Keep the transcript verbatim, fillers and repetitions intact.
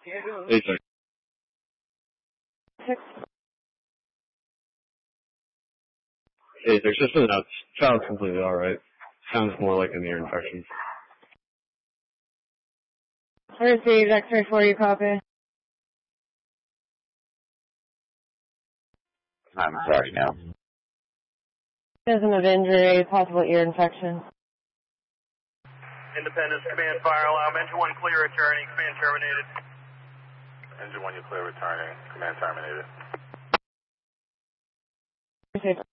Hey, sir. Hey, there's just been a child's completely alright. Sounds more like an ear infection. Received, X-ray for you, copy. I'm sorry now. Symptom of injury, possible ear infection. Independence, command fire alarm, engine one clear returning, command terminated. Engine one, you clear returning, command terminated. Received.